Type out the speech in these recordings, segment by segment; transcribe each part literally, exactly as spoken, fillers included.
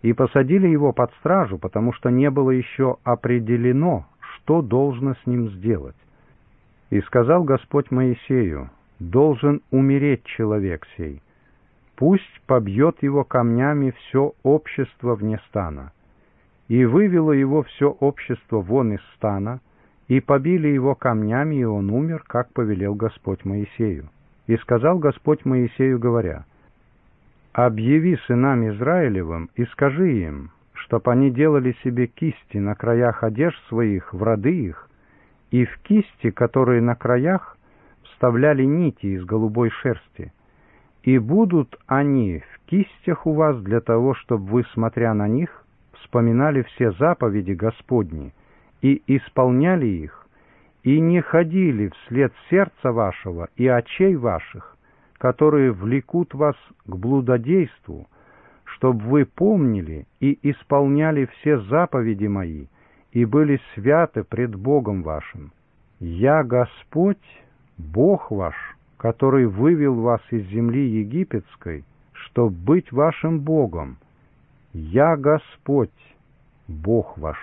и посадили его под стражу, потому что не было еще определено, что должно с ним сделать. И сказал Господь Моисею: «Должен умереть человек сей. Пусть побьет его камнями все общество вне стана». И вывело его все общество вон из стана, и побили его камнями, и он умер, как повелел Господь Моисею. И сказал Господь Моисею, говоря: «Объяви сынам Израилевым и скажи им, чтоб они делали себе кисти на краях одежд своих в роды их, и в кисти, которые на краях, вставляли нити из голубой шерсти. И будут они в кистях у вас для того, чтобы вы, смотря на них, вспоминали все заповеди Господни и исполняли их, и не ходили вслед сердца вашего и очей ваших, которые влекут вас к блудодейству, чтобы вы помнили и исполняли все заповеди мои и были святы пред Богом вашим. Я Господь, Бог ваш, который вывел вас из земли египетской, чтоб быть вашим Богом. Я Господь, Бог ваш».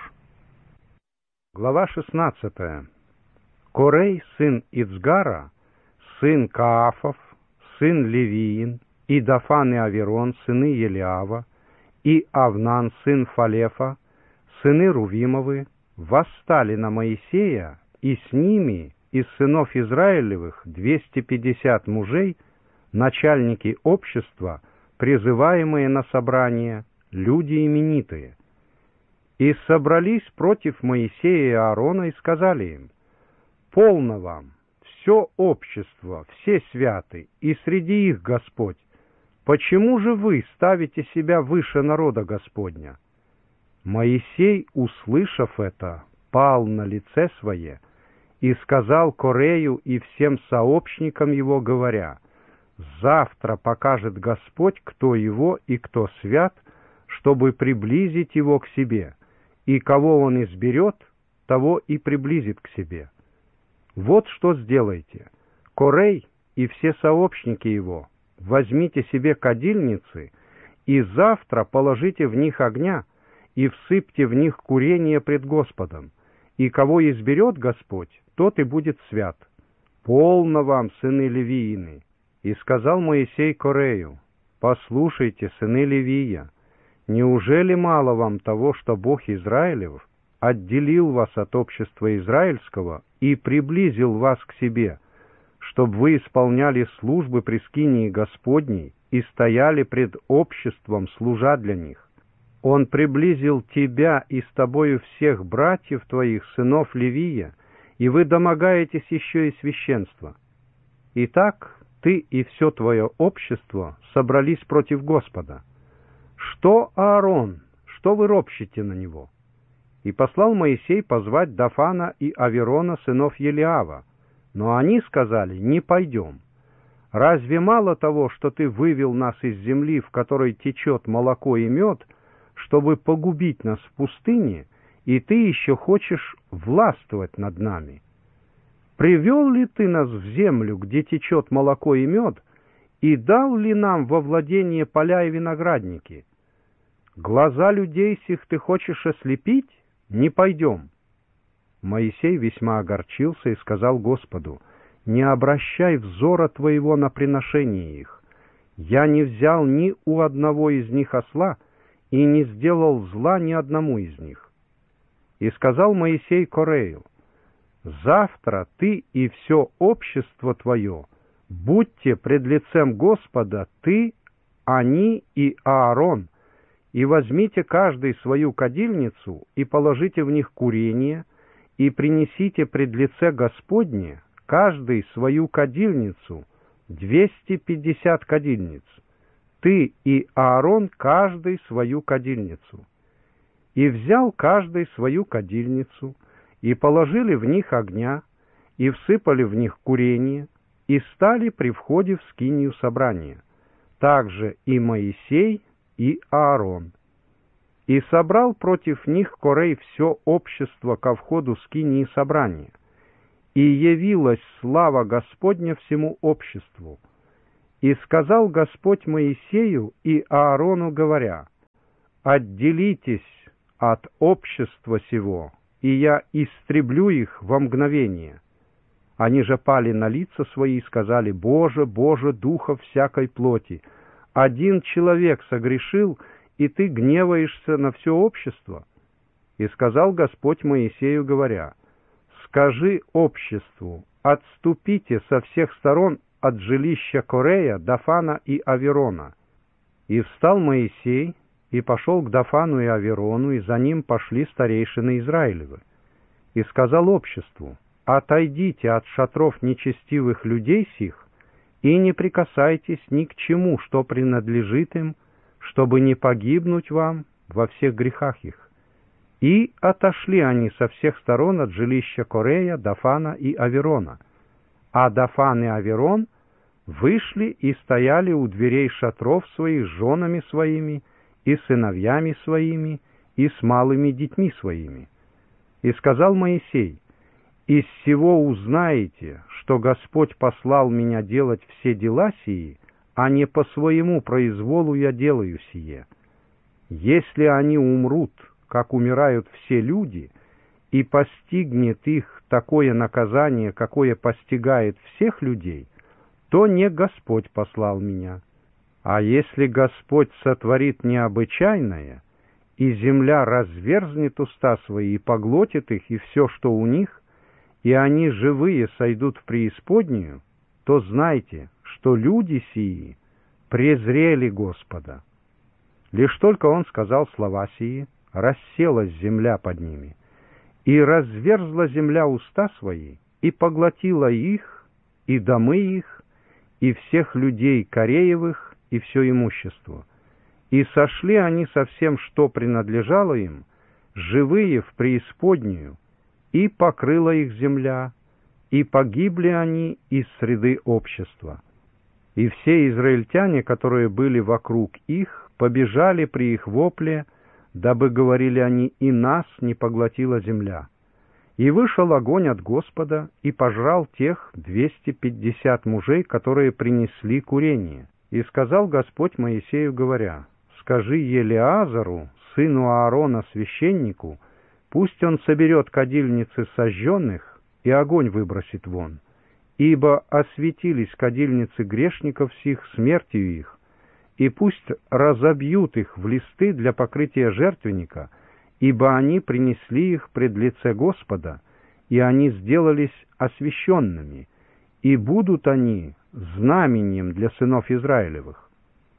Глава шестнадцатая. Корей, сын Ицгара, сын Каафов, сын Левиин, и Дафан и Аверон, сыны Елиава, и Авнан, сын Фалефа, сыны Рувимовы, восстали на Моисея, и с ними из сынов Израилевых двести пятьдесят мужей, начальники общества, призываемые на собрание, люди именитые. И собрались против Моисея и Аарона и сказали им: «Полно вам, все общество, все святы, и среди их Господь. Почему же вы ставите себя выше народа Господня?» Моисей, услышав это, пал на лице свое и сказал Корею и всем сообщникам его, говоря: «Завтра покажет Господь, кто его и кто свят, чтобы приблизить его к себе, и кого он изберет, того и приблизит к себе. Вот что сделайте: Корей и все сообщники его, возьмите себе кадильницы, и завтра положите в них огня, и всыпьте в них курение пред Господом, и кого изберет Господь, тот и будет свят. Полно вам, сыны Левиины». И сказал Моисей Корею: «Послушайте, сыны Левия, неужели мало вам того, что Бог Израилев отделил вас от общества израильского и приблизил вас к себе, чтобы вы исполняли службы при скинии Господней и стояли пред обществом, служа для них? Он приблизил тебя и с тобою всех братьев твоих, сынов Левия, и вы домогаетесь еще и священства. Итак, ты и все твое общество собрались против Господа. Что Аарон, что вы ропщите на него?» И послал Моисей позвать Дафана и Аверона, сынов Елиава, но они сказали: «Не пойдем. Разве мало того, что ты вывел нас из земли, в которой течет молоко и мед, чтобы погубить нас в пустыне, и ты еще хочешь властвовать над нами? Привел ли ты нас в землю, где течет молоко и мед, и дал ли нам во владение поля и виноградники? Глаза людей сих ты хочешь ослепить? Не пойдем». Моисей весьма огорчился и сказал Господу: «Не обращай взора твоего на приношение их. Я не взял ни у одного из них осла и не сделал зла ни одному из них». И сказал Моисей Корею: «Завтра ты и все общество твое будьте пред лицем Господа, ты, они и Аарон, и возьмите каждый свою кадильницу и положите в них курение, и принесите пред лице Господне каждый свою кадильницу, двести пятьдесят кадильниц, ты и Аарон каждый свою кадильницу». И взял каждый свою кадильницу, и положили в них огня, и всыпали в них курение, и стали при входе в скинию собрания. Также и Моисей, и Аарон. И собрал против них Корей все общество ко входу скинии собрания. И явилась слава Господня всему обществу. И сказал Господь Моисею и Аарону, говоря: отделитесь от общества сего, и я истреблю их во мгновение. Они же пали на лица свои и сказали: Боже, Боже, духа всякой плоти, один человек согрешил, и ты гневаешься на все общество. И сказал Господь Моисею, говоря: скажи обществу: отступите со всех сторон от жилища Корея, Дафана и Аверона. И встал Моисей и пошел к Дафану и Аверону, и за ним пошли старейшины Израилевы. И сказал обществу: отойдите от шатров нечестивых людей сих, и не прикасайтесь ни к чему, что принадлежит им, чтобы не погибнуть вам во всех грехах их. И отошли они со всех сторон от жилища Корея, Дафана и Аверона. А Дафан и Аверон вышли и стояли у дверей шатров своих с женами своими, и сыновьями своими, и с малыми детьми своими. И сказал Моисей: из сего узнаете, что Господь послал меня делать все дела сии, а не по своему произволу я делаю сие. Если они умрут, как умирают все люди, и постигнет их такое наказание, какое постигает всех людей, то не Господь послал меня. А если Господь сотворит необычайное, и земля разверзнет уста свои и поглотит их и все, что у них, и они живые сойдут в преисподнюю, то знайте, что люди сии презрели Господа. Лишь только он сказал слова сии, расселась земля под ними, и разверзла земля уста свои, и поглотила их, и домы их, и всех людей Кореевых, и все имущество. И сошли они со всем, что принадлежало им, живые в преисподнюю, и покрыла их земля, и погибли они из среды общества. И все израильтяне, которые были вокруг их, побежали при их вопле, дабы, говорили они, и нас не поглотила земля. И вышел огонь от Господа, и пожрал тех двести пятьдесят мужей, которые принесли курение. И сказал Господь Моисею, говоря: скажи Елеазару, сыну Аарона, священнику, пусть он соберет кадильницы сожженных и огонь выбросит вон, ибо осветились кадильницы грешников сих смертью их, и пусть разобьют их в листы для покрытия жертвенника, ибо они принесли их пред лице Господа, и они сделались освященными, и будут они знаменем для сынов Израилевых.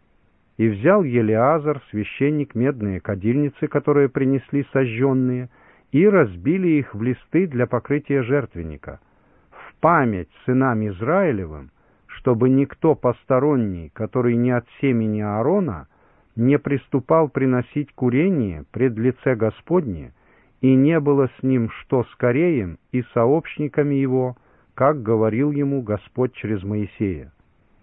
И взял Елеазар, священник, медные кадильницы, которые принесли сожженные, и разбили их в листы для покрытия жертвенника, в память сынам Израилевым, чтобы никто посторонний, который не от семени Аарона, не приступал приносить курение пред лице Господне, и не было с ним что с Кореем и сообщниками его, как говорил ему Господь через Моисея.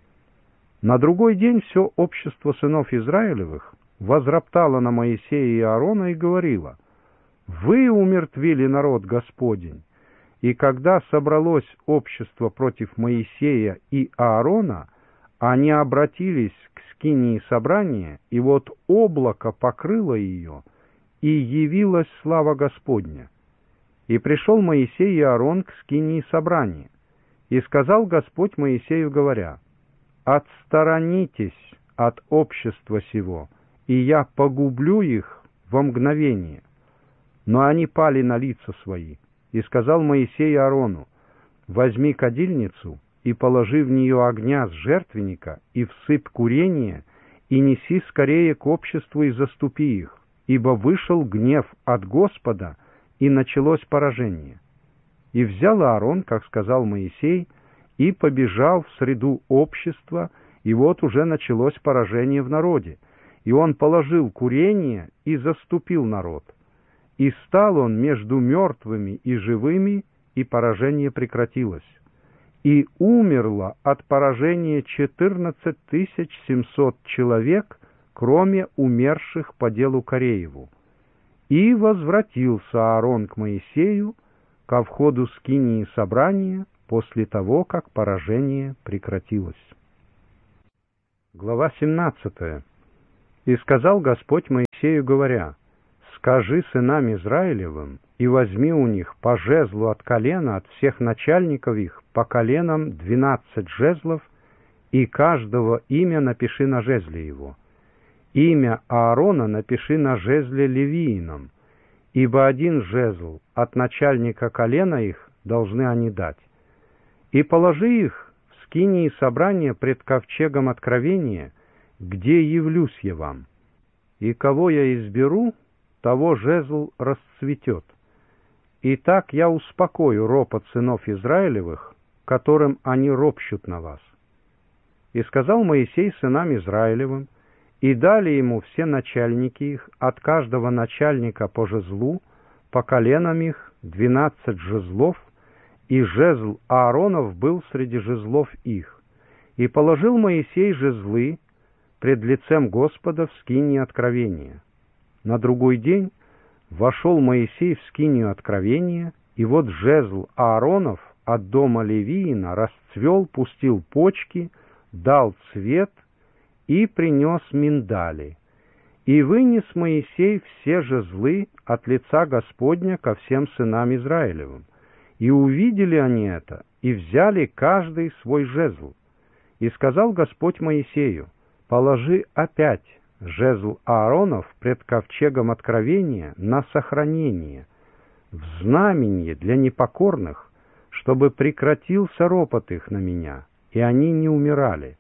На другой день все общество сынов Израилевых возроптало на Моисея и Аарона и говорило: «Вы умертвили народ Господень». И когда собралось общество против Моисея и Аарона, они обратились к скинии собрания, и вот облако покрыло ее, и явилась слава Господня. И пришел Моисей и Аарон к скинии собрания, и сказал Господь Моисею, говоря: «Отсторонитесь от общества сего, и я погублю их во мгновение». Но они пали на лица свои. И сказал Моисей Аарону: «Возьми кадильницу и положи в нее огня с жертвенника, и всыпь курение, и неси скорее к обществу и заступи их, ибо вышел гнев от Господа, и началось поражение». И взял Аарон, как сказал Моисей, и побежал в среду общества, и вот уже началось поражение в народе. И он положил курение и заступил народ. И стал он между мертвыми и живыми, и поражение прекратилось. И умерло от поражения четырнадцать тысяч семьсот человек, кроме умерших по делу Корееву. И возвратился Аарон к Моисею ко входу скинии собрания после того, как поражение прекратилось. Глава семнадцатая. И сказал Господь Моисею, говоря: «Скажи сынам Израилевым, и возьми у них по жезлу от колена, от всех начальников их, по коленам двенадцать жезлов, и каждого имя напиши на жезле его. Имя Аарона напиши на жезле Левиином, ибо один жезл от начальника колена их должны они дать. И положи их в скинии собрания пред ковчегом откровения, где явлюсь я вам. И кого я изберу, того жезл расцветет. И так я успокою ропот сынов Израилевых, которым они ропщут на вас». И сказал Моисей сынам Израилевым, и дали ему все начальники их, от каждого начальника по жезлу, по коленам их двенадцать жезлов, и жезл Ааронов был среди жезлов их. И положил Моисей жезлы пред лицем Господа в скинии откровения. На другой день вошел Моисей в скинию откровения, и вот жезл Ааронов от дома Левиина расцвел, пустил почки, дал цвет и принес миндали. И вынес Моисей все жезлы от лица Господня ко всем сынам Израилевым. И увидели они это, и взяли каждый свой жезл. И сказал Господь Моисею: «Положи опять жезл Ааронов пред ковчегом откровения на сохранение, в знамение для непокорных, чтобы прекратился ропот их на меня, и они не умирали».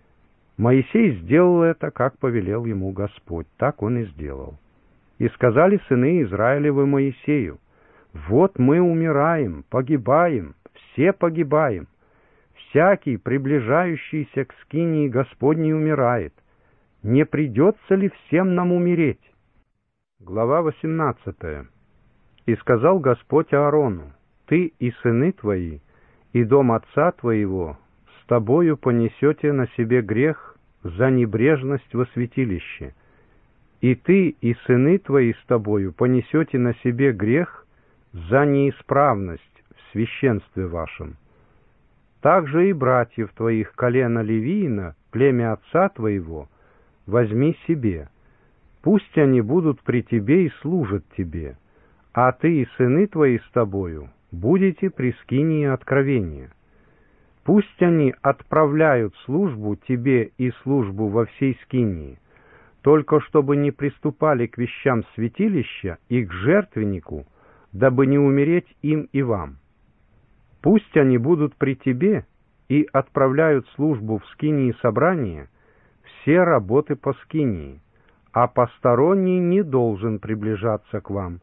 Моисей сделал это, как повелел ему Господь, так он и сделал. И сказали сыны Израилевы Моисею: «Вот мы умираем, погибаем, все погибаем. Всякий, приближающийся к скинии Господней, умирает. Не придется ли всем нам умереть?» Глава восемнадцатая. «И сказал Господь Аарону: ты и сыны твои, и дом отца твоего с тобою понесете на себе грех за небрежность во святилище. И ты и сыны твои с тобою понесете на себе грех за неисправность в священстве вашем. Также и братьев твоих колена Левиина, племя отца твоего, возьми себе. Пусть они будут при тебе и служат тебе, а ты и сыны твои с тобою будете при скинии откровения. Пусть они отправляют службу тебе и службу во всей скинии, только чтобы не приступали к вещам святилища и к жертвеннику, дабы не умереть им и вам. Пусть они будут при тебе и отправляют службу в скинии собрания все работы по скинии, а посторонний не должен приближаться к вам.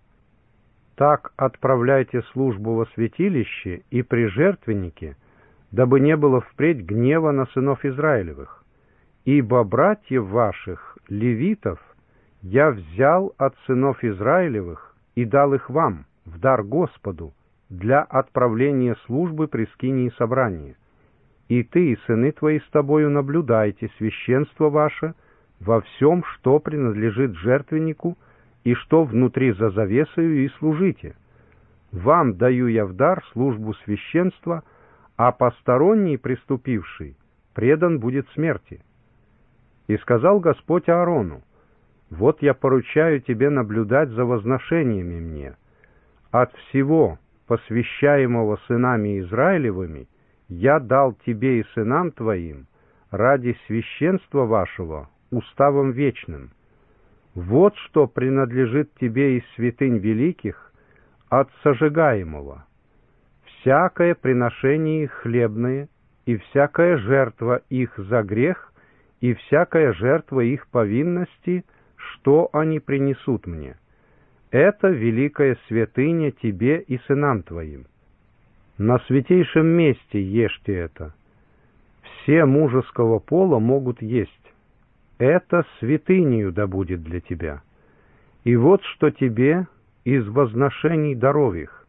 Так отправляйте службу во святилище и при жертвеннике, дабы не было впредь гнева на сынов Израилевых. Ибо братьев ваших, левитов, я взял от сынов Израилевых и дал их вам в дар Господу для отправления службы при скинии собрания. И ты и сыны твои с тобою наблюдайте священство ваше во всем, что принадлежит жертвеннику и что внутри за завесою, и служите. Вам даю я в дар службу священства, а посторонний, приступивший, предан будет смерти». И сказал Господь Аарону: «Вот я поручаю тебе наблюдать за возношениями мне. От всего, посвящаемого сынами Израилевыми, я дал тебе и сынам твоим ради священства вашего уставом вечным. Вот что принадлежит тебе из святынь великих от сожигаемого: всякое приношение их хлебное, и всякая жертва их за грех, и всякая жертва их повинности, что они принесут мне. Это великая святыня тебе и сынам твоим. На святейшем месте ешьте это. Все мужеского пола могут есть. Это святынею да будет для тебя. И вот что тебе из возношений даров их.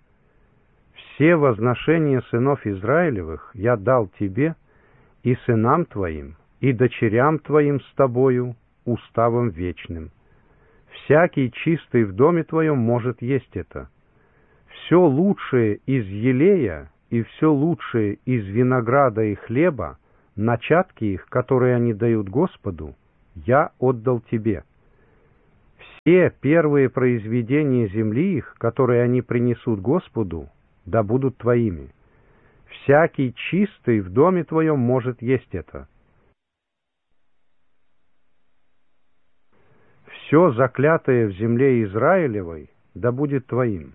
Все возношения сынов Израилевых я дал тебе и сынам твоим, и дочерям твоим с тобою уставом вечным. Всякий чистый в доме твоем может есть это. Все лучшее из елея и все лучшее из винограда и хлеба, начатки их, которые они дают Господу, я отдал тебе. Все первые произведения земли их, которые они принесут Господу, да будут твоими. Всякий чистый в доме твоем может есть это. Все заклятое в земле Израилевой да будет твоим.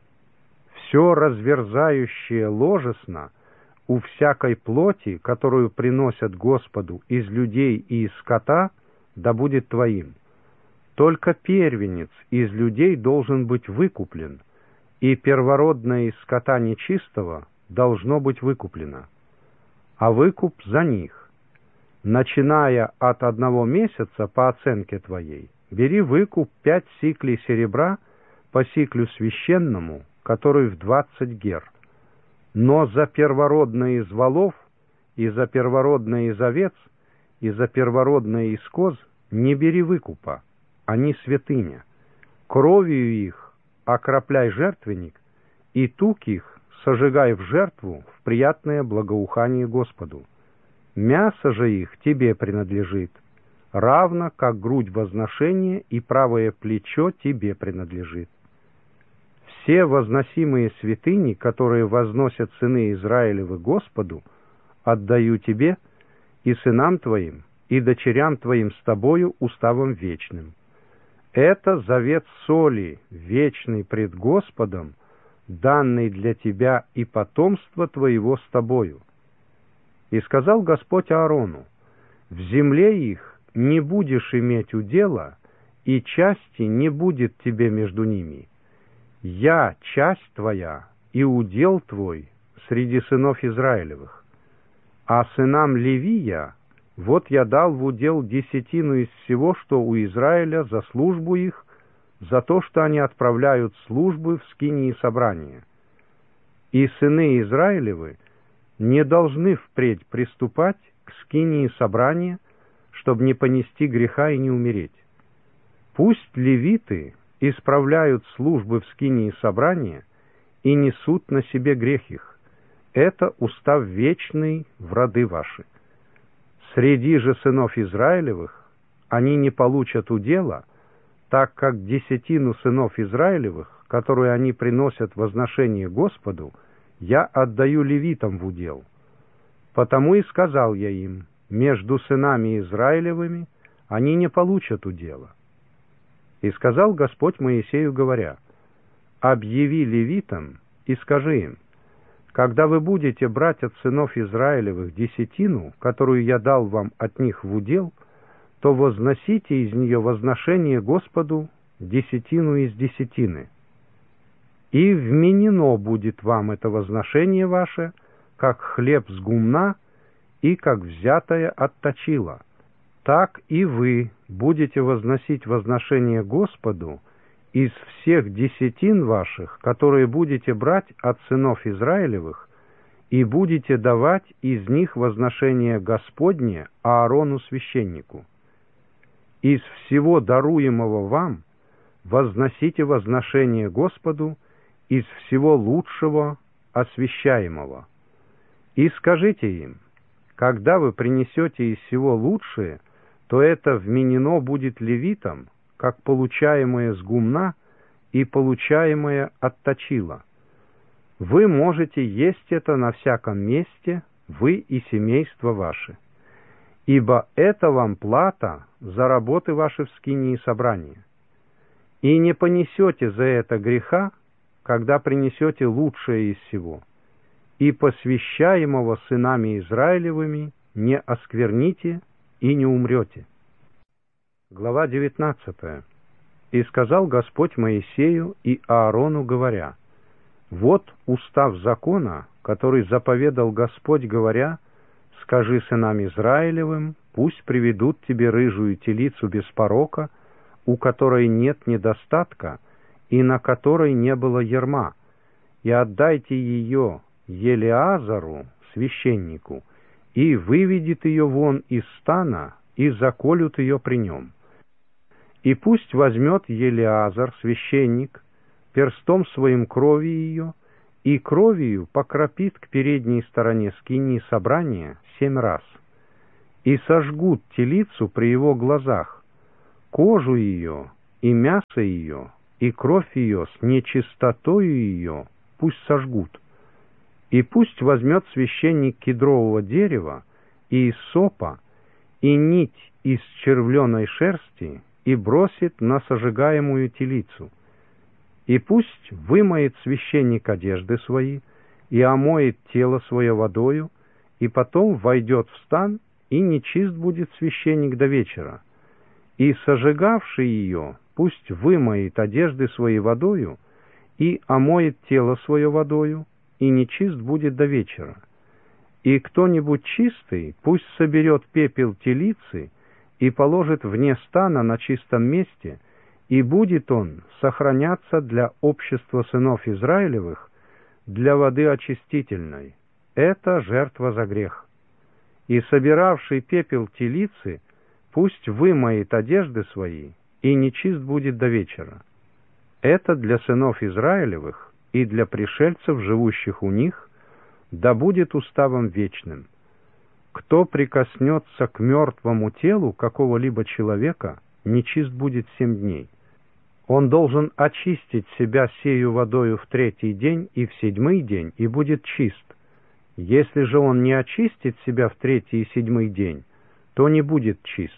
Все разверзающее ложесно у всякой плоти, которую приносят Господу из людей и из скота, да будет твоим. Только первенец из людей должен быть выкуплен, и первородное из скота нечистого должно быть выкуплено. А выкуп за них. Начиная от одного месяца по оценке твоей, бери выкуп пять сиклей серебра по сиклю священному, который в двадцать гер. Но за первородное из волов, и за первородное из овец, и за первородное из коз не бери выкупа, они святыня. Кровью их окропляй жертвенник, и тук их сожигай в жертву в приятное благоухание Господу. Мясо же их тебе принадлежит, равно как грудь возношения и правое плечо тебе принадлежит. Все возносимые святыни, которые возносят сыны Израилевы Господу, отдаю тебе и сынам твоим, и дочерям твоим с тобою уставом вечным. Это завет соли, вечный пред Господом, данный для тебя и потомства твоего с тобою. И сказал Господь Аарону: в земле их не будешь иметь удела, и части не будет тебе между ними. Я часть твоя и удел твой среди сынов Израилевых. А сынам Левия вот я дал в удел десятину из всего, что у Израиля за службу их, за то, что они отправляют службы в скинии собрания. И сыны Израилевы не должны впредь приступать к скинии собрания, чтобы не понести греха и не умереть. Пусть левиты исправляют службы в скинии собрания и несут на себе грех их. Это устав вечный в роды ваши. Среди же сынов Израилевых они не получат удела, так как десятину сынов Израилевых, которую они приносят возношение Господу, я отдаю левитам в удел. Потому и сказал я им: между сынами Израилевыми они не получат удела. И сказал Господь Моисею, говоря: объяви левитам и скажи им: когда вы будете брать от сынов Израилевых десятину, которую я дал вам от них в удел, то возносите из нее возношение Господу десятину из десятины. И вменено будет вам это возношение ваше, как хлеб с гумна и как взятое от точила. Так и вы будете возносить возношение Господу из всех десятин ваших, которые будете брать от сынов Израилевых, и будете давать из них возношение Господне Аарону священнику. Из всего даруемого вам возносите возношение Господу из всего лучшего освящаемого. И скажите им: когда вы принесете из всего лучшее, то это вменено будет левитам, как получаемое с гумна и получаемое от точила. Вы можете есть это на всяком месте, вы и семейство ваше. Ибо это вам плата за работы ваши в скинии собрания. И не понесете за это греха, когда принесете лучшее из всего. И посвящаемого сынами Израилевыми не оскверните и не умрете. Глава девятнадцатая. «И сказал Господь Моисею и Аарону, говоря: вот устав закона, который заповедал Господь, говоря: скажи сынам Израилевым, пусть приведут тебе рыжую телицу без порока, у которой нет недостатка и на которой не было ярма, и отдайте ее Елеазару, священнику, и выведет ее вон из стана, и заколют ее при нем. И пусть возьмет Елеазар, священник, перстом своим крови ее, и кровью покропит к передней стороне скинии собрания семь раз. И сожгут телицу при его глазах, кожу ее и мясо ее, и кровь ее с нечистотою ее пусть сожгут. И пусть возьмет священник кедрового дерева и иссопа, и нить из червленой шерсти, и бросит на сожигаемую телицу. И пусть вымоет священник одежды свои, и омоет тело свое водою, и потом войдет в стан, и нечист будет священник до вечера. И сожигавший ее пусть вымоет одежды свои водою, и омоет тело свое водою, и нечист будет до вечера. И кто-нибудь чистый пусть соберет пепел телицы и положит вне стана на чистом месте, и будет он сохраняться для общества сынов Израилевых, для воды очистительной. Это жертва за грех. И собиравший пепел телицы пусть вымоет одежды свои, и нечист будет до вечера. Это для сынов Израилевых и для пришельцев, живущих у них, да будет уставом вечным. Кто прикоснется к мертвому телу какого-либо человека, нечист будет семь дней. Он должен очистить себя сею водою в третий день и в седьмой день, и будет чист. Если же он не очистит себя в третий и седьмой день, то не будет чист.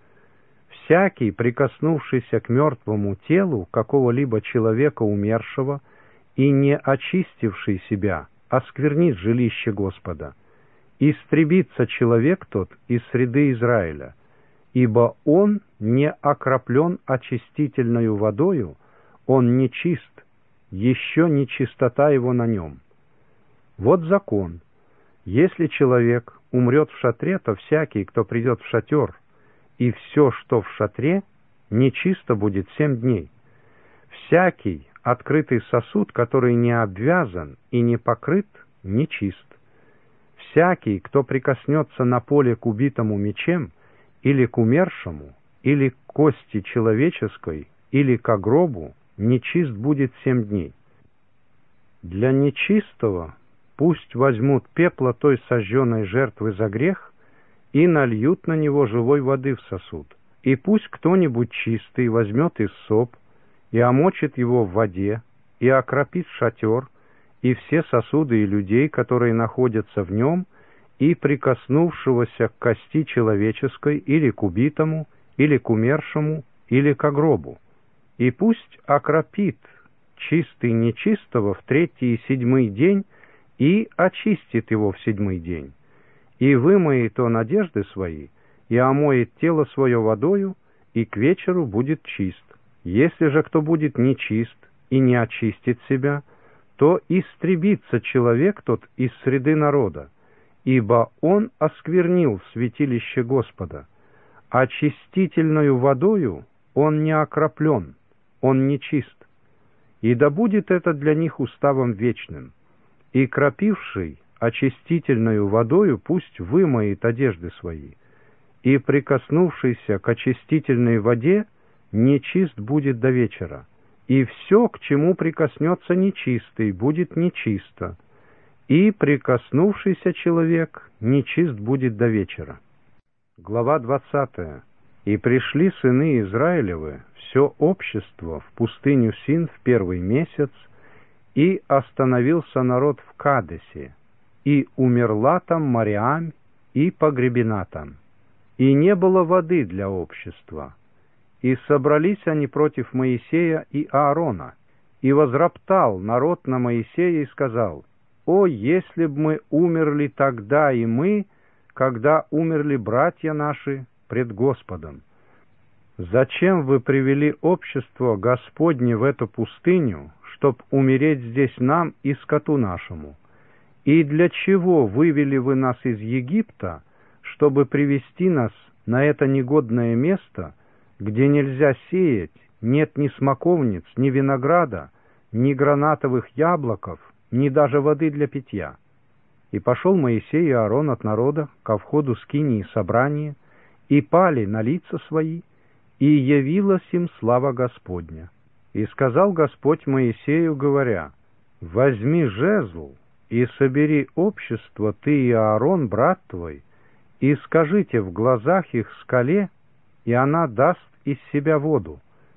Всякий, прикоснувшийся к мертвому телу какого-либо человека умершего и не очистивший себя, осквернит жилище Господа. Истребится человек тот из среды Израиля, ибо он не окроплен очистительною водою, он не чист, еще не чистота его на нем. Вот закон. Если человек умрет в шатре, то всякий, кто придет в шатер, и все, что в шатре, нечисто будет семь дней. Всякий открытый сосуд, который не обвязан и не покрыт, нечист. Всякий, кто прикоснется на поле к убитому мечем, или к умершему, или к кости человеческой, или к гробу, нечист будет семь дней. Для нечистого пусть возьмут пепла той сожженной жертвы за грех и нальют на него живой воды в сосуд. И пусть кто-нибудь чистый возьмет иссоп и омочит его в воде, и окропит шатер, и все сосуды и людей, которые находятся в нем, и прикоснувшегося к кости человеческой, или к убитому, или к умершему, или к гробу. И пусть окропит чистый нечистого в третий и седьмой день, и очистит его в седьмой день. И вымоет он одежды свои, и омоет тело свое водою, и к вечеру будет чист. Если же кто будет нечист и не очистит себя, то истребится человек тот из среды народа, ибо он осквернил святилище Господа. Очистительною водою он не окроплен, он нечист. И да будет это для них уставом вечным. И кропивший очистительною водою пусть вымоет одежды свои, и прикоснувшийся к очистительной воде нечист будет до вечера, и все, к чему прикоснется нечистый, будет нечисто, и прикоснувшийся человек нечист будет до вечера. Глава двадцатая. И пришли сыны Израилевы, все общество, в пустыню Син в первый месяц, и остановился народ в Кадесе, и умерла там Мариам, и погребена там. И не было воды для общества. И собрались они против Моисея и Аарона, и возроптал народ на Моисея и сказал: «О, если б мы умерли тогда и мы, когда умерли братья наши пред Господом! Зачем вы привели общество Господне в эту пустыню, чтоб умереть здесь нам и скоту нашему? И для чего вывели вы нас из Египта, чтобы привести нас на это негодное место, где нельзя сеять, нет ни смоковниц, ни винограда, ни гранатовых яблоков, ни даже воды для питья?» И пошел Моисей и Аарон от народа ко входу скинии собрания, и пали на лица свои, и явилась им слава Господня. И сказал Господь Моисею, говоря: «Возьми жезл, и собери общество ты и Аарон, брат твой, и скажите в глазах их скале, и она даст из себя воду.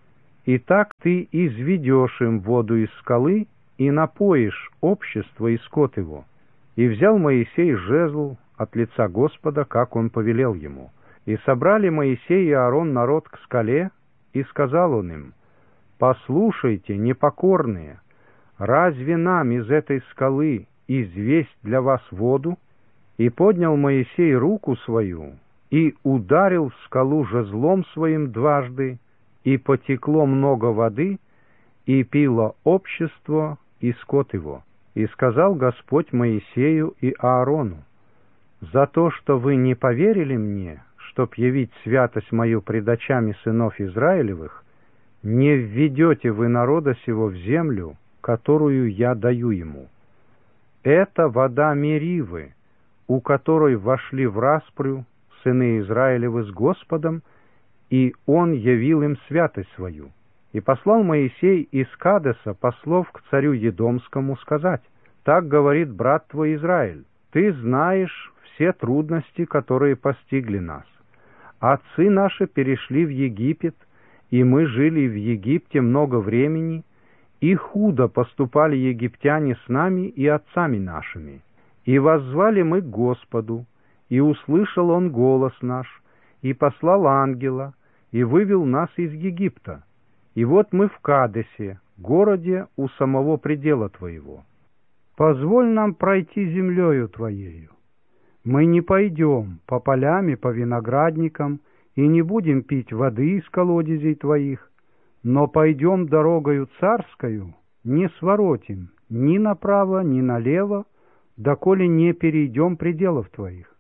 И так ты изведешь им воду из скалы и напоишь общество и скот его. И взял Моисей жезл от лица Господа, как он повелел ему. И собрали Моисей и Аарон народ к скале, и сказал он им: «Послушайте, непокорные, разве нам из этой скалы известь для вас воду?» И поднял Моисей руку свою, и ударил в скалу жезлом своим дважды, и потекло много воды, и пило общество и скот его. И сказал Господь Моисею и Аарону: «За то, что вы не поверили мне, чтоб явить святость мою пред очами сынов Израилевых, не введете вы народа сего в землю, которую я даю ему. Это вода Меривы, у которой вошли в распрю сыны Израилевы с Господом, и он явил им святость свою». И послал Моисей из Кадеса послов к царю Едомскому сказать: «Так говорит брат твой Израиль: ты знаешь все трудности, которые постигли нас. Отцы наши перешли в Египет, и мы жили в Египте много времени, и худо поступали египтяне с нами и отцами нашими. И воззвали мы к Господу, и услышал Он голос наш, и послал ангела, и вывел нас из Египта. И вот мы в Кадесе, городе у самого предела Твоего. Позволь нам пройти землею Твоею. Мы не пойдем по полям и по виноградникам, и не будем пить воды из колодезей Твоих, но пойдем дорогою царскою, не своротим ни направо, ни налево, доколе не перейдем пределов Твоих».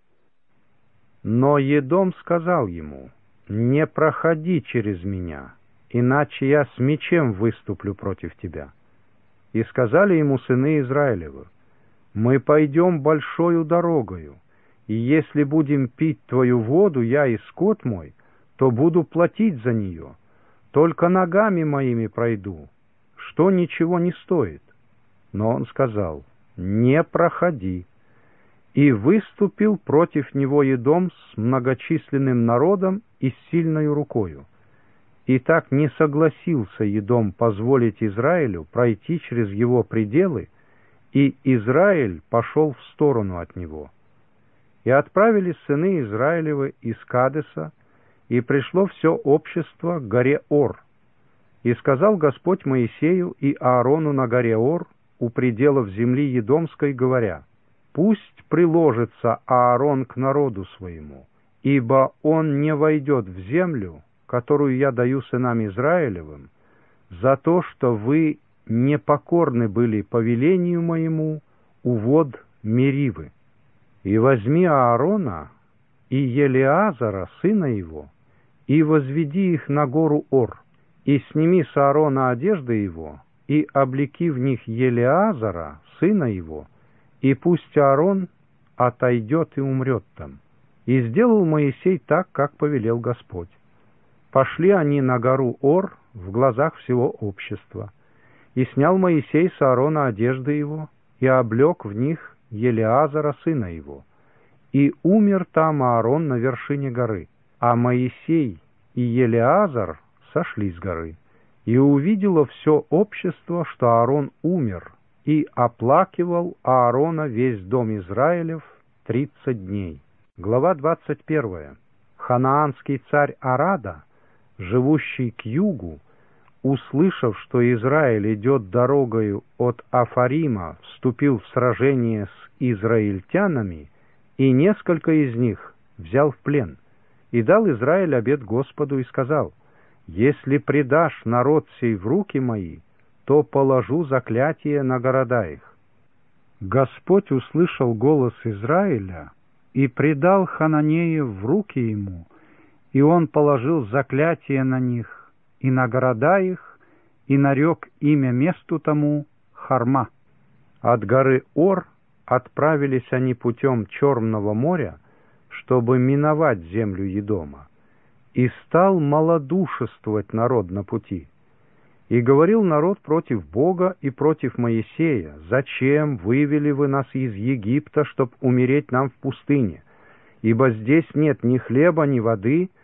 Но Едом сказал ему: «Не проходи через меня, иначе я с мечем выступлю против тебя». И сказали ему сыны Израилевы: «Мы пойдем большою дорогою, и если будем пить твою воду, я и скот мой, то буду платить за нее, только ногами моими пройду, что ничего не стоит». Но он сказал: «Не проходи». И выступил против него Едом с многочисленным народом и с сильною рукою. И так не согласился Едом позволить Израилю пройти через его пределы, и Израиль пошел в сторону от него. И отправились сыны Израилевы из Кадеса, и пришло все общество к горе Ор. И сказал Господь Моисею и Аарону на горе Ор у пределов земли Едомской, говоря: «Пусть приложится Аарон к народу своему, ибо он не войдет в землю, которую я даю сынам Израилевым, за то, что вы непокорны были повелению моему у вод Меривы. И возьми Аарона и Елеазара, сына его, и возведи их на гору Ор, и сними с Аарона одежды его, и облеки в них Елеазара, сына его, и пусть Аарон отойдет и умрет там». И сделал Моисей так, как повелел Господь. Пошли они на гору Ор в глазах всего общества. И снял Моисей с Аарона одежды его, и облек в них Елеазара, сына его. И умер там Аарон на вершине горы, а Моисей и Елеазар сошли с горы. И увидело все общество, что Аарон умер, и оплакивал Аарона весь дом Израилев тридцать дней. Глава двадцать первая. Ханаанский царь Арада, живущий к югу, услышав, что Израиль идет дорогою от Афарима, вступил в сражение с израильтянами, и несколько из них взял в плен. И дал Израиль обет Господу и сказал: «Если предашь народ сей в руки мои, то положу заклятие на города их». Господь услышал голос Израиля и предал хананеев в руки ему, и он положил заклятие на них и на города их, и нарек имя месту тому Харма. От горы Ор отправились они путем Черного моря, чтобы миновать землю Едома. И стал малодушествовать народ на пути. И говорил народ против Бога и против Моисея: «Зачем вывели вы нас из Египта, чтоб умереть нам в пустыне? Ибо здесь нет ни хлеба, ни воды,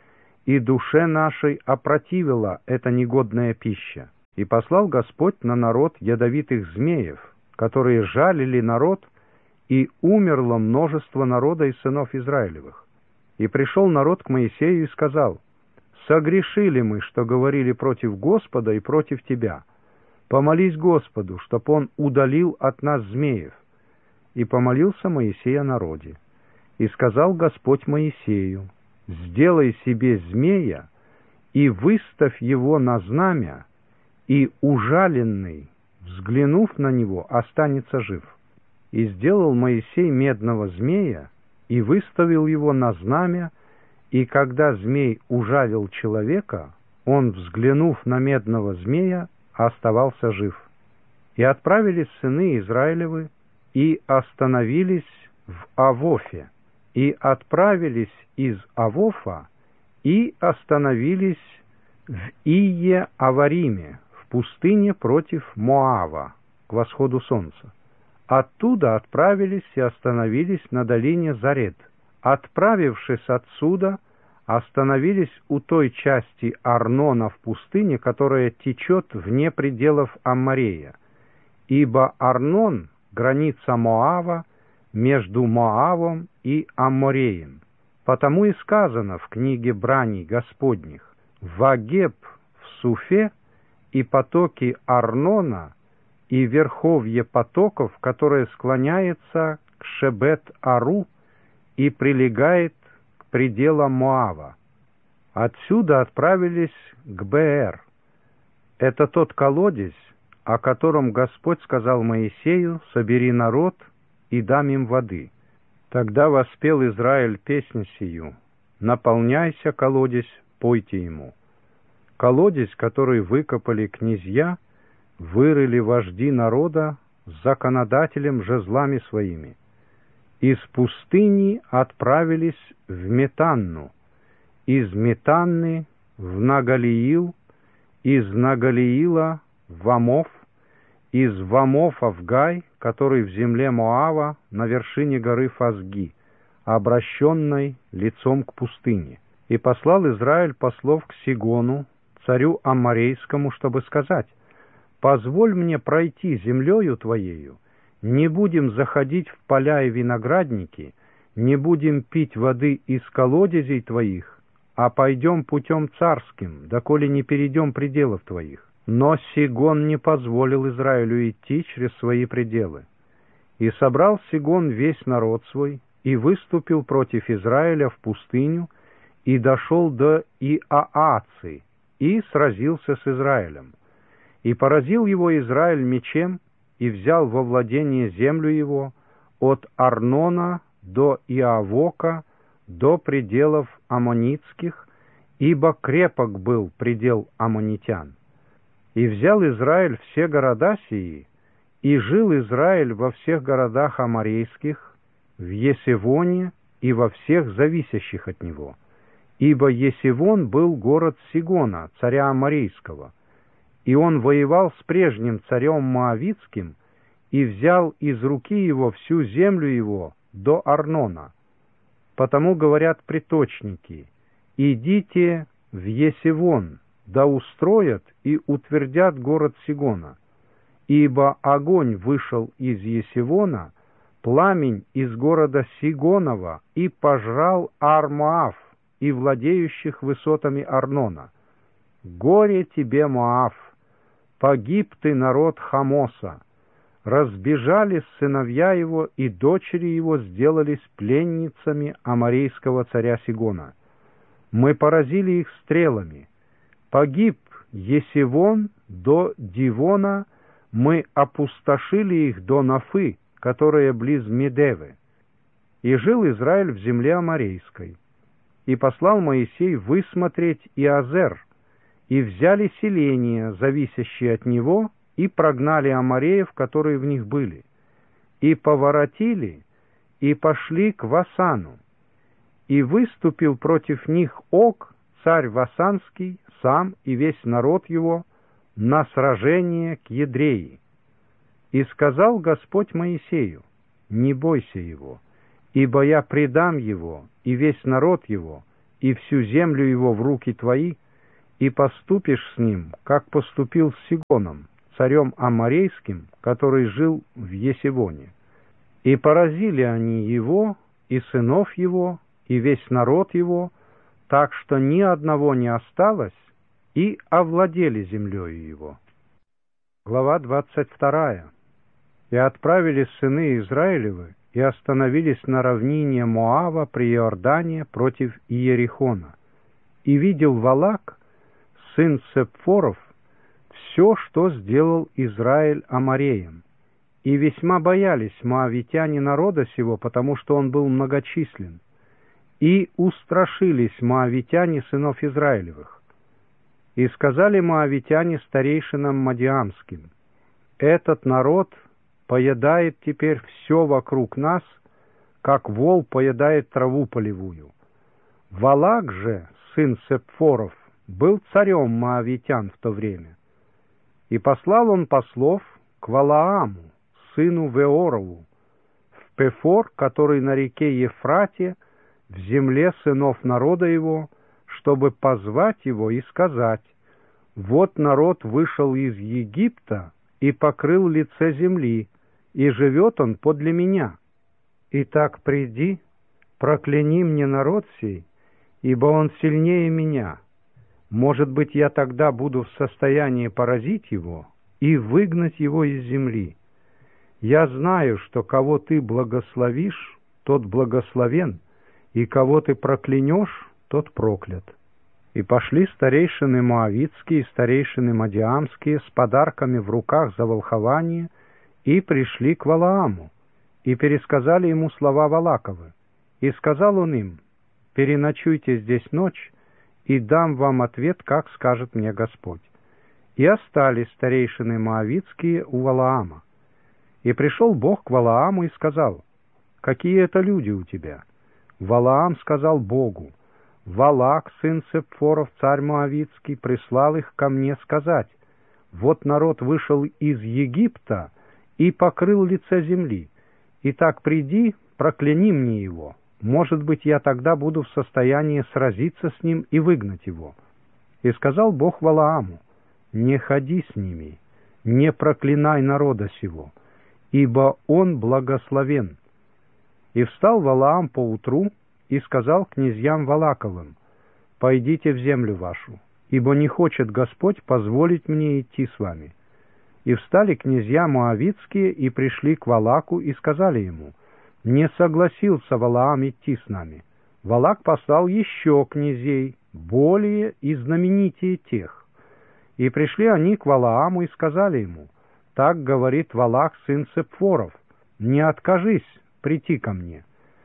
и душе нашей опротивила эта негодная пища. И послал Господь на народ ядовитых змеев, которые жалили народ, и умерло множество народа из сынов Израилевых. И пришел народ к Моисею и сказал: «Согрешили мы, что говорили против Господа и против тебя. Помолись Господу, чтоб он удалил от нас змеев». И помолился Моисей о народе. И сказал Господь Моисею: «Сделай себе змея и выставь его на знамя, и ужаленный, взглянув на него, останется жив». И сделал Моисей медного змея и выставил его на знамя, и когда змей ужалил человека, он, взглянув на медного змея, оставался жив. И отправились сыны Израилевы, и остановились в Авофе, и отправились из Авофа, и остановились в Ие-Авариме, в пустыне против Моава, к восходу солнца. Оттуда отправились и остановились на долине Заред. Отправившись отсюда, остановились у той части Арнона в пустыне, которая течет вне пределов Амморея, ибо Арнон — граница Моава между Моавом и Аммореем. Потому и сказано в книге Браней Господних: «Вагеб в Суфе и потоки Арнона и верховье потоков, которое склоняется к Шебет-Ару и прилегает к пределам Моава». Отсюда отправились к Беэр. Это тот колодец, о котором Господь сказал Моисею: «Собери народ и дам им воды». Тогда воспел Израиль песнь сию: «Наполняйся, колодец, пойте ему». Колодец, который выкопали князья, вырыли вожди народа с законодателем жезлами своими. Из пустыни отправились в Метанну, из Метанны в Нагалиил, из Нагалиила в Амов, из Вамофа в Гай, который в земле Моава на вершине горы Фазги, обращенной лицом к пустыне. И послал Израиль послов к Сигону, царю Амморейскому, чтобы сказать: «Позволь мне пройти землею твоею, не будем заходить в поля и виноградники, не будем пить воды из колодезей твоих, а пойдем путем царским, доколе не перейдем пределов твоих». Но Сигон не позволил Израилю идти через свои пределы. И собрал Сигон весь народ свой, и выступил против Израиля в пустыню, и дошел до Иааци, и сразился с Израилем. И поразил его Израиль мечем, и взял во владение землю его от Арнона до Иавока, до пределов аммонитских, ибо крепок был предел аммонитян. И взял Израиль все города сии, и жил Израиль во всех городах аморейских, в Есевоне и во всех зависящих от него. Ибо Есевон был город Сигона, царя Аморейского, и он воевал с прежним царем Моавитским, и взял из руки его всю землю его до Арнона. Потому говорят приточники: «Идите в Есевон, да устроят и утвердят город Сигона, ибо огонь вышел из Есевона, пламень из города Сигонова, и пожрал Ар-Моав и владеющих высотами Арнона. Горе тебе, Моав! Погиб ты, народ Хамоса! Разбежались сыновья его, и дочери его сделались пленницами аморейского царя Сигона. Мы поразили их стрелами. Погиб Есевон до Дивона, мы опустошили их до Нафы, которая близ Медевы. И жил Израиль в земле аморейской. И послал Моисей высмотреть Иазер, и взяли селения, зависящие от него, и прогнали амореев, которые в них были, и поворотили, и пошли к Васану. И выступил против них Ог, царь Васанский, сам и весь народ его, на сражение к Едреи. И сказал Господь Моисею: «Не бойся его, ибо я предам его, и весь народ его, и всю землю его в руки твои, и поступишь с ним, как поступил с Сигоном, царем Аморейским, который жил в Есивоне. И поразили они его, и сынов его, и весь народ его, так что ни одного не осталось, и овладели землею его». Глава двадцать вторая. «И отправились сыны Израилевы, и остановились на равнине Моава при Иордане против Иерихона. И видел Валак, сын Сепфоров, все, что сделал Израиль Амореям. И весьма боялись моавитяне народа сего, потому что он был многочислен. И устрашились моавитяне сынов Израилевых. И сказали моавитяне старейшинам мадиамским: этот народ поедает теперь все вокруг нас, как вол поедает траву полевую. Валак же, сын Сепфоров, был царем моавитян в то время. И послал он послов к Валааму, сыну Веорову, в Пефор, который на реке Ефрате, в земле сынов народа его, чтобы позвать его и сказать: вот народ вышел из Египта и покрыл лице земли, и живет он подле меня. Итак, приди, прокляни мне народ сей, ибо он сильнее меня. Может быть, я тогда буду в состоянии поразить его и выгнать его из земли. Я знаю, что кого ты благословишь, тот благословен, и кого ты проклянешь, тот проклят». И пошли старейшины моавитские и старейшины мадиамские с подарками в руках за волхование, и пришли к Валааму, и пересказали ему слова Валаковы. И сказал он им: переночуйте здесь ночь, и дам вам ответ, как скажет мне Господь. И остались старейшины моавитские у Валаама. И пришел Бог к Валааму и сказал: какие это люди у тебя? Валаам сказал Богу: Валак, сын Сепфоров, царь Моавитский, прислал их ко мне сказать: вот народ вышел из Египта и покрыл лице земли. Итак, приди, прокляни мне его. Может быть, я тогда буду в состоянии сразиться с ним и выгнать его. И сказал Бог Валааму: не ходи с ними, не проклинай народа сего, ибо он благословен. И встал Валаам поутру и сказал князьям Валаковым: пойдите в землю вашу, ибо не хочет Господь позволить мне идти с вами. И встали князья моавитские и пришли к Валаку и сказали ему: не согласился Валаам идти с нами. Валак послал еще князей, более и знаменитее тех. И пришли они к Валааму и сказали ему: так говорит Валак, сын Сепфоров: не откажись прийти ко мне.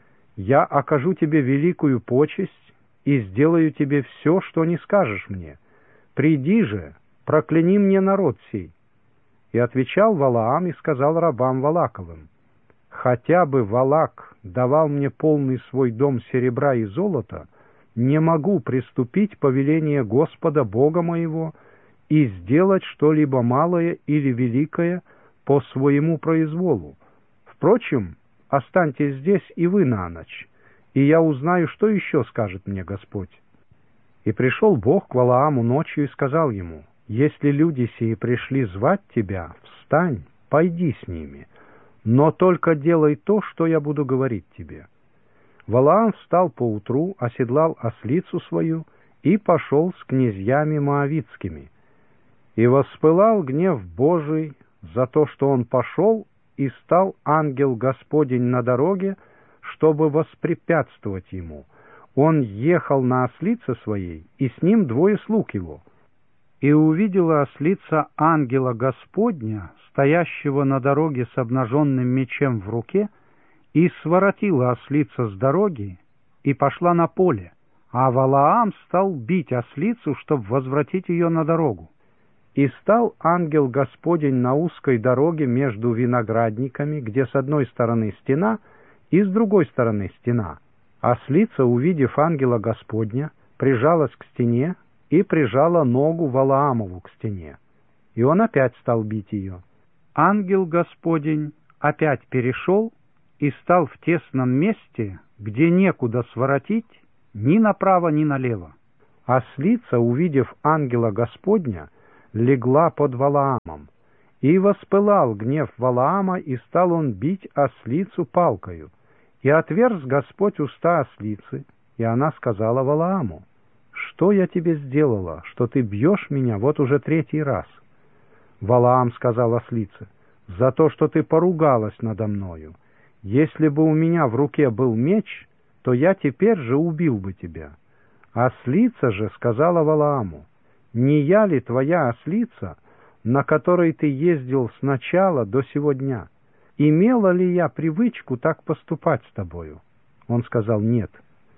Я окажу тебе великую почесть и сделаю тебе все, что не скажешь мне. Приди же, прокляни мне народ сей. И отвечал Валаам и сказал рабам Валаковым: хотя бы Валак давал мне полный свой дом серебра и золота, не могу приступить повеление Господа Бога моего и сделать что-либо малое или великое по своему произволу. Впрочем, останьтесь здесь и вы на ночь, и я узнаю, что еще скажет мне Господь. И пришел Бог к Валааму ночью и сказал ему: если люди сии пришли звать тебя, встань, пойди с ними, но только делай то, что я буду говорить тебе. Валаам встал поутру, оседлал ослицу свою и пошел с князьями моавитскими. И воспылал гнев Божий за то, что он пошел, и стал ангел Господень на дороге, чтобы воспрепятствовать ему. Он ехал на ослице своей, и с ним двое слуг его. И увидела ослица ангела Господня, стоящего на дороге с обнаженным мечом в руке, и своротила ослица с дороги и пошла на поле, а Валаам стал бить ослицу, чтобы возвратить ее на дорогу. И стал ангел Господень на узкой дороге между виноградниками, где с одной стороны стена и с другой стороны стена. Ослица, увидев ангела Господня, прижалась к стене и прижала ногу Валаамову к стене. И он опять стал бить ее. Ангел Господень опять перешел и стал в тесном месте, где некуда своротить, ни направо, ни налево. Ослица, увидев ангела Господня, легла под Валаамом. И воспылал гнев Валаама, и стал он бить ослицу палкою. И отверз Господь уста ослицы, и она сказала Валааму: «Что я тебе сделала, что ты бьешь меня вот уже третий раз?» Валаам сказал ослице: «За то, что ты поругалась надо мною. Если бы у меня в руке был меч, то я теперь же убил бы тебя». Ослица же сказала Валааму: «Не я ли твоя ослица, на которой ты ездил с начала до сего дня? Имела ли я привычку так поступать с тобою?» Он сказал: «Нет».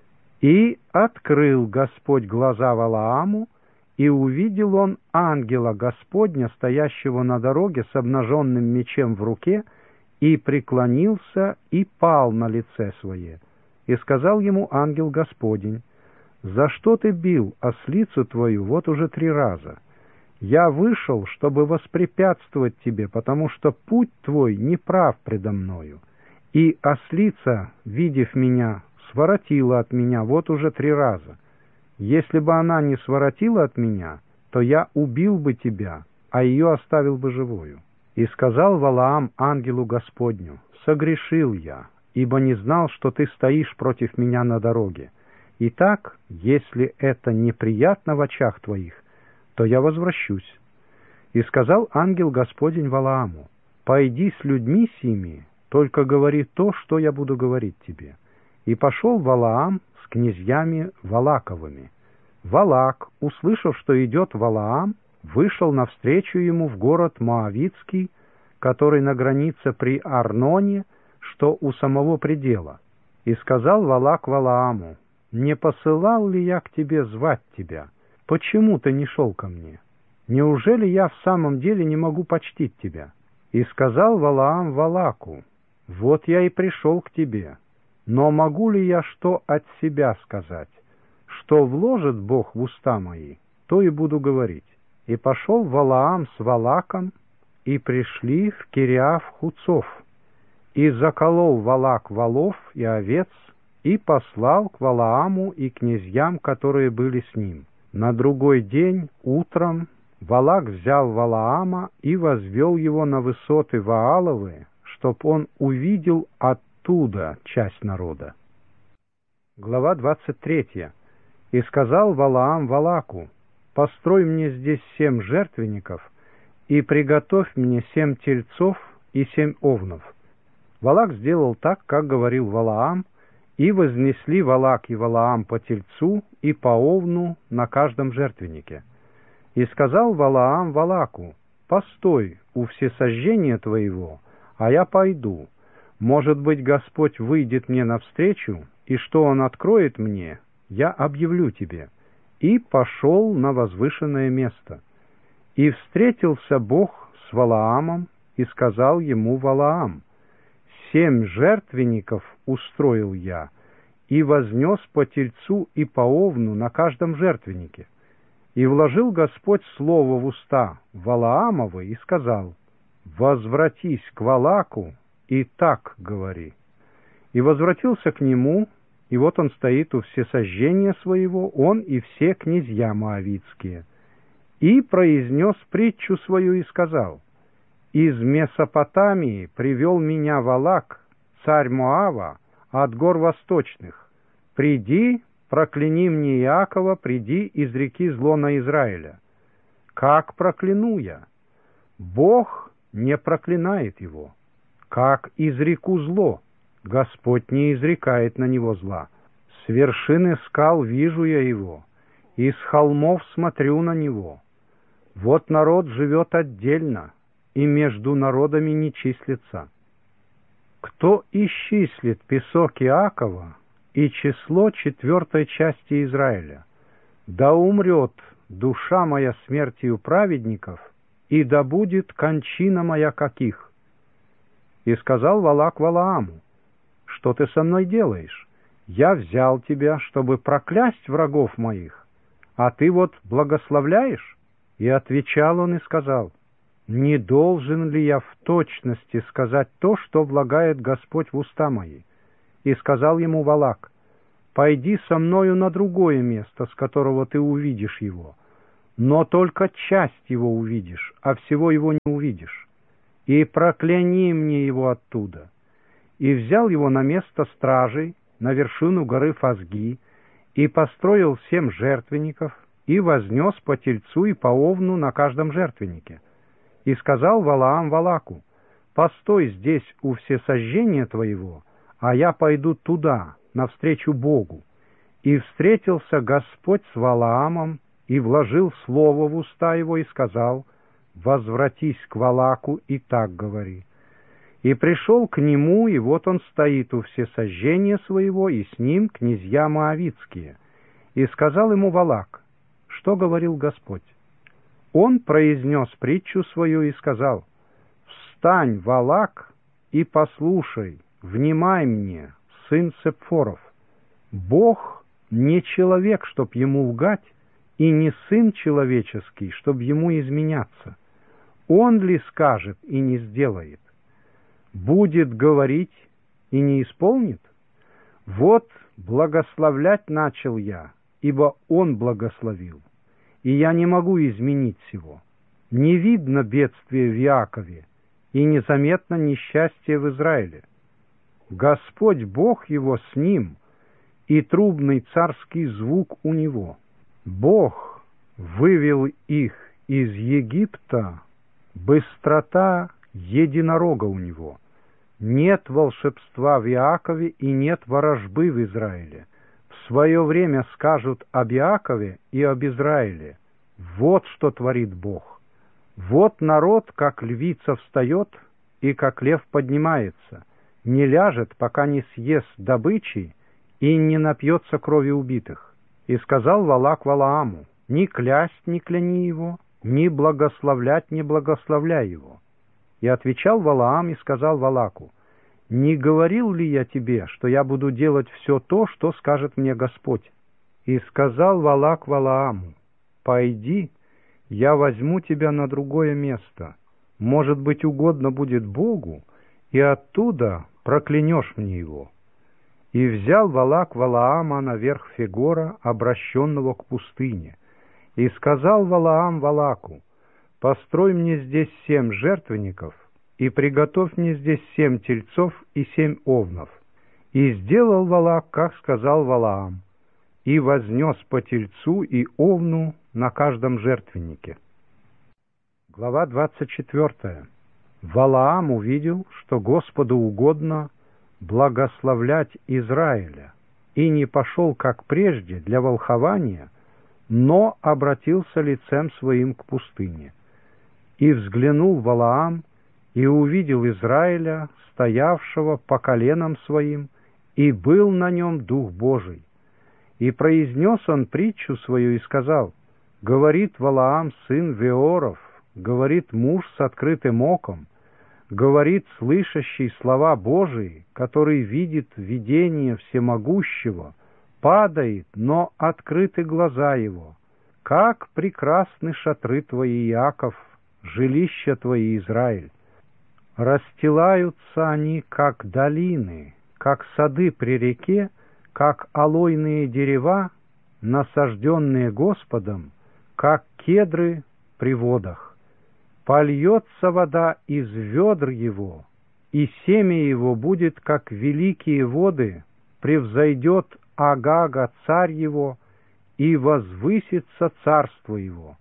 И открыл Господь глаза Валааму, и увидел он ангела Господня, стоящего на дороге с обнаженным мечом в руке, и преклонился и пал на лице свое. И сказал ему ангел Господень: «За что ты бил ослицу твою вот уже три раза? Я вышел, чтобы воспрепятствовать тебе, потому что путь твой неправ предо мною. И ослица, видев меня, своротила от меня вот уже три раза. Если бы она не своротила от меня, то я убил бы тебя, а ее оставил бы живою». И сказал Валаам ангелу Господню: «Согрешил я, ибо не знал, что ты стоишь против меня на дороге. Итак, если это неприятно в очах твоих, то я возвращусь». И сказал ангел Господень Валааму: «Пойди с людьми сими, только говори то, что я буду говорить тебе». И пошел Валаам с князьями Валаковыми. Валак, услышав, что идет Валаам, вышел навстречу ему в город Моавитский, который на границе при Арноне, что у самого предела. И сказал Валак Валааму: «Не посылал ли я к тебе звать тебя? Почему ты не шел ко мне? Неужели я в самом деле не могу почтить тебя?» И сказал Валаам Валаку: «Вот я и пришел к тебе, но могу ли я что от себя сказать? Что вложит Бог в уста мои, то и буду говорить». И пошел Валаам с Валаком, и пришли в Кириаф-Хуцов. И заколол Валак волов и овец, и послал к Валааму и князьям, которые были с ним. На другой день утром Валак взял Валаама и возвел его на высоты Вааловы, чтоб он увидел оттуда часть народа. Глава двадцать третья. И сказал Валаам Валаку: «Построй мне здесь семь жертвенников, и приготовь мне семь тельцов и семь овнов». Валак сделал так, как говорил Валаам, и вознесли Валак и Валаам по тельцу и по овну на каждом жертвеннике. И сказал Валаам Валаку: «Постой у всесожжения твоего, а я пойду. Может быть, Господь выйдет мне навстречу, и что Он откроет мне, я объявлю тебе». И пошел на возвышенное место. И встретился Бог с Валаамом, и сказал ему Валаам: «Семь жертвенников устроил я, и вознес по тельцу и по овну на каждом жертвеннике». И вложил Господь слово в уста Валаамовы и сказал: «Возвратись к Валаку, и так говори». И возвратился к нему, и вот он стоит у всесожжения своего, он и все князья моавитские. И произнес притчу свою и сказал: «Из Месопотамии привел меня Валак, царь Моава, от гор восточных. Приди, прокляни мне Иакова, приди, изреки зло на Израиля». Как прокляну я? Бог не проклинает его. Как изреку зло? Господь не изрекает на него зла. С вершины скал вижу я его, и с холмов смотрю на него. Вот народ живет отдельно, и между народами не числится. Кто исчислит песок Иакова и число четвертой части Израиля? Да умрет душа моя смертью праведников, и да будет кончина моя каких. И сказал Валак Валааму: «Что ты со мной делаешь? Я взял тебя, чтобы проклясть врагов моих, а ты вот благословляешь?» И отвечал он и сказал: «Не должен ли я в точности сказать то, что влагает Господь в уста мои?» И сказал ему Валак: пойди со мною на другое место, с которого ты увидишь его, но только часть его увидишь, а всего его не увидишь, и прокляни мне его оттуда». И взял его на место стражей, на вершину горы Фазги, и построил семь жертвенников, и вознес по тельцу и по овну на каждом жертвеннике. И сказал Валаам Валаку: «Постой здесь у всесожжения твоего, а я пойду туда, навстречу Богу». И встретился Господь с Валаамом, и вложил слово в уста его, и сказал: «Возвратись к Валаку и так говори». И пришел к нему, и вот он стоит у всесожжения своего, и с ним князья моавитские. И сказал ему Валак: «Что говорил Господь?» Он произнес притчу свою и сказал: «Встань, Валак, и послушай, внимай мне, сын Сепфоров. Бог не человек, чтоб ему лгать, и не сын человеческий, чтоб ему изменяться. Он ли скажет и не сделает? Будет говорить и не исполнит? Вот благословлять начал я, ибо он благословил, и я не могу изменить сего. Не видно бедствия в Иакове, и незаметно несчастье в Израиле. Господь Бог его с ним, и трубный царский звук у него. Бог вывел их из Египта, быстрота единорога у него. Нет волшебства в Иакове и нет ворожбы в Израиле. В свое время скажут об Иакове и об Израиле: вот что творит Бог. Вот народ, как львица, встает, и как лев поднимается, не ляжет, пока не съест добычи и не напьется крови убитых. И сказал Валак Валааму: ни клясть не кляни его, ни благословлять не благословляй его. И отвечал Валаам и сказал Валаку: «Не говорил ли я тебе, что я буду делать все то, что скажет мне Господь?» И сказал Валак Валааму: «Пойди, я возьму тебя на другое место. Может быть, угодно будет Богу, и оттуда проклянешь мне его». И взял Валак Валаама наверх Фегора, обращенного к пустыне. И сказал Валаам Валаку: «Построй мне здесь семь жертвенников, и приготовь мне здесь семь тельцов и семь овнов». И сделал Валак, как сказал Валаам, и вознес по тельцу и овну на каждом жертвеннике. Глава двадцать четвёртая. Валаам увидел, что Господу угодно благословлять Израиля, и не пошел, как прежде, для волхования, но обратился лицем своим к пустыне. И взглянул Валаам, и увидел Израиля, стоявшего по коленам своим, и был на нем Дух Божий. И произнес он притчу свою и сказал: «Говорит Валаам, сын Веоров, говорит муж с открытым оком, говорит слышащий слова Божии, который видит видение всемогущего, падает, но открыты глаза его. Как прекрасны шатры твои, Иаков, жилища твои, Израиль! Расстилаются они, как долины, как сады при реке, как алойные дерева, насажденные Господом, как кедры при водах. Польется вода из ведр его, и семя его будет, как великие воды, превзойдет Агага царь его, и возвысится царство его.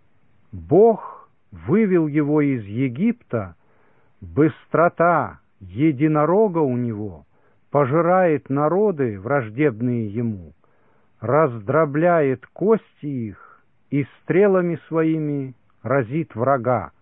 Бог вывел его из Египта, быстрота единорога у него пожирает народы, враждебные ему, раздробляет кости их и стрелами своими разит врага.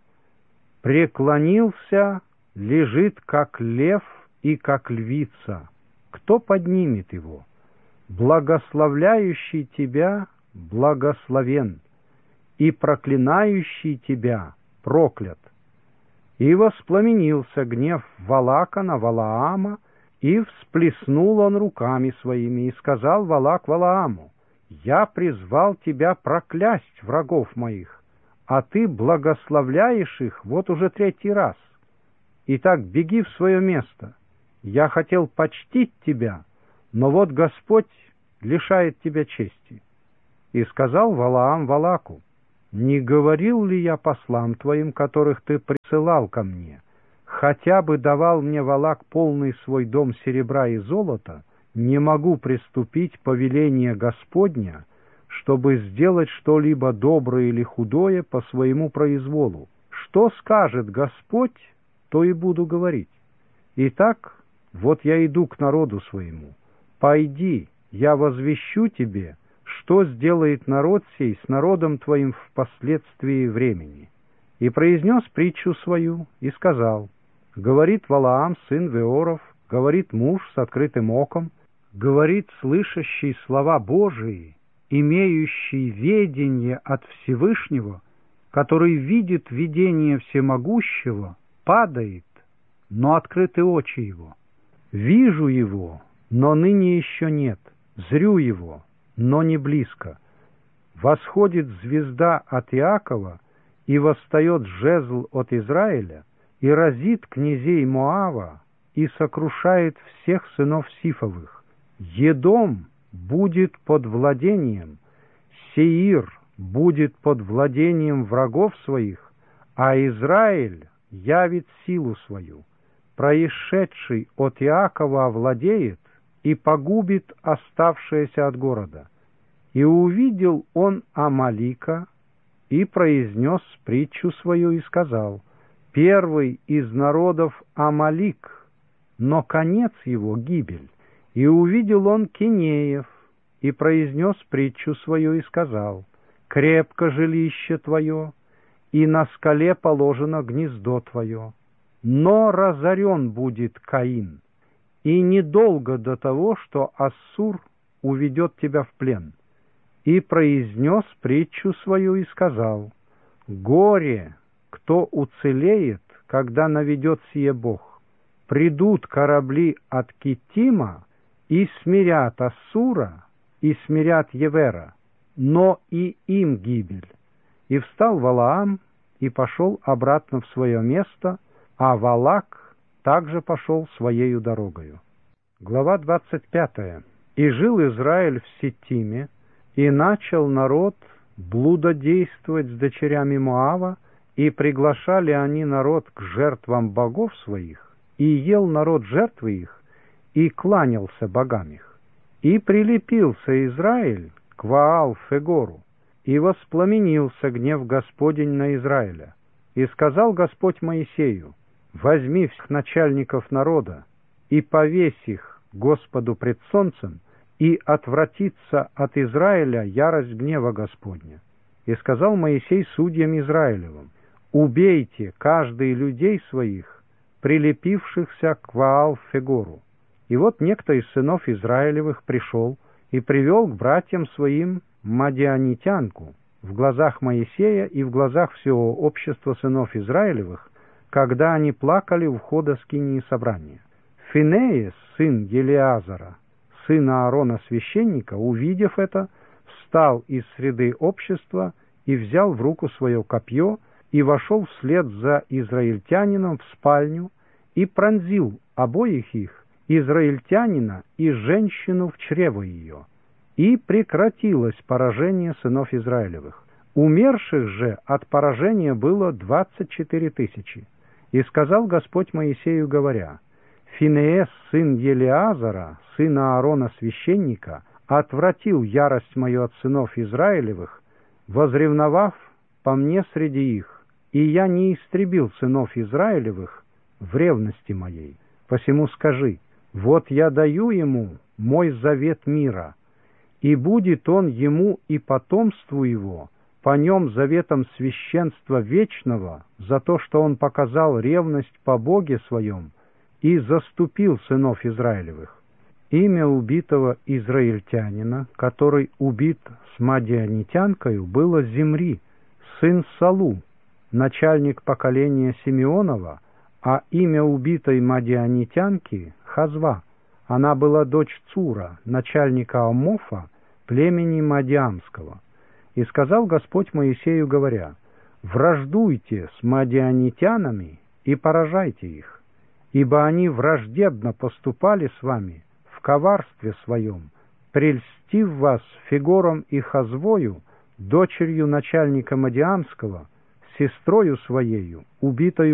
Преклонился, лежит, как лев и как львица. Кто поднимет его? Благословляющий тебя благословен, и проклинающий тебя проклят. И воспламенился гнев Валака на Валаама, и всплеснул он руками своими, и сказал Валак Валааму: «Я призвал тебя проклясть врагов моих, а ты благословляешь их вот уже третий раз. Итак, беги в свое место. Я хотел почтить тебя, но вот Господь лишает тебя чести. И сказал Валаам Валаку: не говорил ли я послам твоим, которых ты присылал ко мне, хотя бы давал мне Валак полный свой дом серебра и золота, не могу приступить повеление Господня, чтобы сделать что-либо доброе или худое по своему произволу. Что скажет Господь, то и буду говорить. Итак, вот я иду к народу своему. Пойди, я возвещу тебе, что сделает народ сей с народом твоим впоследствии времени. И произнес притчу свою, и сказал: говорит Валаам, сын Веоров, говорит муж с открытым оком, говорит слышащий слова Божии, имеющий ведение от Всевышнего, который видит видение всемогущего, падает, но открыты очи его. Вижу его, но ныне еще нет, зрю его, но не близко. Восходит звезда от Иакова, и восстает жезл от Израиля, и разит князей Моава, и сокрушает всех сынов Сифовых. Едом будет под владением, Сеир будет под владением врагов своих, а Израиль явит силу свою. Происшедший от Иакова овладеет и погубит оставшееся от города. И увидел он Амалика, и произнес притчу свою, и сказал: первый из народов Амалик, но конец его — гибель. И увидел он Кинеев, и произнес притчу свою, и сказал: крепко жилище твое, и на скале положено гнездо твое. Но разорен будет Каин, и недолго до того, что Ассур уведет тебя в плен. И произнес притчу свою, и сказал: горе, кто уцелеет, когда наведет сие Бог. Придут корабли от Китима, и смирят Ассура, и смирят Евера, но и им гибель. И встал Валаам, и пошел обратно в свое место, а Валак также пошел своею дорогою. Глава двадцать пятая. И жил Израиль в Ситиме, и начал народ блудодействовать с дочерями Моава, и приглашали они народ к жертвам богов своих, и ел народ жертвы их, и кланялся богам их. И прилепился Израиль к Ваал-Фегору, и воспламенился гнев Господень на Израиля. И сказал Господь Моисею: возьми всех начальников народа, и повесь их Господу пред солнцем, и отвратится от Израиля ярость гнева Господня. И сказал Моисей судьям Израилевым: убейте каждый людей своих, прилепившихся к Ваал-Фегору. И вот некто из сынов Израилевых пришел и привел к братьям своим мадианитянку в глазах Моисея и в глазах всего общества сынов Израилевых, когда они плакали у входа скинии собрания. Финеес, сын Елиазара, сына Аарона священника, увидев это, встал из среды общества и взял в руку свое копье и вошел вслед за израильтянином в спальню и пронзил обоих их, израильтянина и женщину в чрево ее. И прекратилось поражение сынов Израилевых. Умерших же от поражения было двадцать четыре тысячи. И сказал Господь Моисею, говоря: Финеес, сын Елиазара, сына Аарона священника, отвратил ярость мою от сынов Израилевых, возревновав по мне среди их, и я не истребил сынов Израилевых в ревности моей. Посему скажи: вот я даю ему мой завет мира, и будет он ему и потомству его по нем заветом священства вечного за то, что он показал ревность по Боге своем и заступил сынов Израилевых. Имя убитого израильтянина, который убит с мадианитянкою, было Зимри, сын Салу, начальник поколения Симеонова, а имя убитой мадианитянки — Хазва. Она была дочь Цура, начальника Амофа, племени Мадиамского. И сказал Господь Моисею, говоря: «Враждуйте с мадианитянами и поражайте их, ибо они враждебно поступали с вами в коварстве своем, прельстив вас Фигором и Хазвою, дочерью начальника Мадиамского, сестрою своею, убитою